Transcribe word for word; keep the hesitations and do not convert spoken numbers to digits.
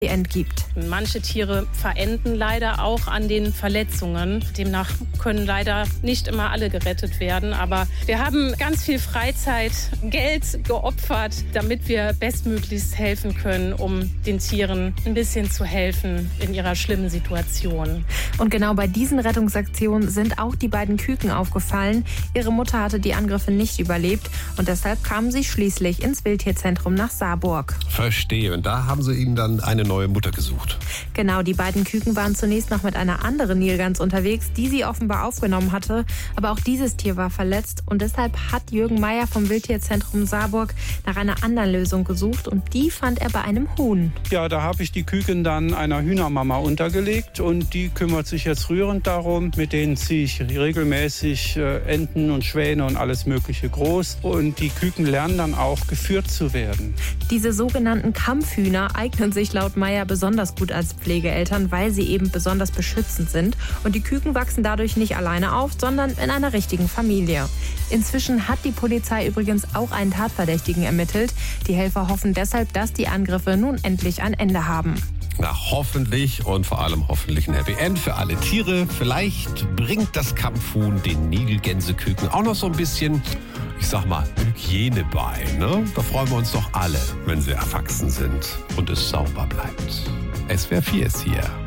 End gibt. Manche Tiere verenden leider auch an den Verletzungen. Demnach können leider nicht immer alle gerettet werden. Aber wir haben ganz viel Freizeit, Geld geopfert, damit wir bestmöglichst helfen können, um den Tieren ein bisschen zu helfen in ihrer schlimmen Situation. Und genau bei diesen Rettungsaktionen sind auch die beiden Küken aufgefallen. Ihre Mutter hatte die Angriffe nicht überlebt und deshalb kamen sie schließlich ins Wildtierzentrum nach Saarburg. Verstehe. Und da haben sie ihnen dann eine neue Mutter gesucht. Genau, die beiden Küken waren zunächst noch mit einer anderen Nilgans unterwegs, die sie offenbar aufgenommen hatte. Aber auch dieses Tier war verletzt und deshalb hat Jürgen Meier vom Wildtierzentrum Saarburg nach einer anderen Lösung gesucht und die fand er bei einem Huhn. Ja, da habe ich die Küken dann einer Hühnermama untergelegt und die kümmert sich jetzt rührend darum. Mit denen ziehe ich regelmäßig äh, Enten und Schwäne und alles Mögliche groß und die Küken lernen dann auch geführt zu werden. Diese sogenannten Kampfhühner eignen sich laut Meier besonders gut als Pflegeeltern, weil sie eben besonders beschützend sind. Und die Küken wachsen dadurch nicht alleine auf, sondern in einer richtigen Familie. Inzwischen hat die Polizei übrigens auch einen Tatverdächtigen ermittelt. Die Helfer hoffen deshalb, dass die Angriffe nun endlich ein Ende haben. Na, hoffentlich und vor allem hoffentlich ein Happy End für alle Tiere. Vielleicht bringt das Kampfhuhn den Nilgänseküken auch noch so ein bisschen, ich sag mal, Hygiene bei. Ne? Da freuen wir uns doch alle, wenn sie erwachsen sind und es sauber bleibt. S W R vier ist hier.